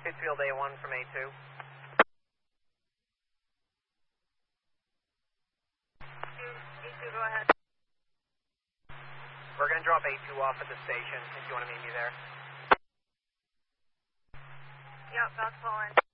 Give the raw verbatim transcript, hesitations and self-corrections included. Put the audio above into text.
Pittsfield A one from A two. A two, go ahead. We're going to drop A two off at the station if you want to meet me there. Yep, that's fine.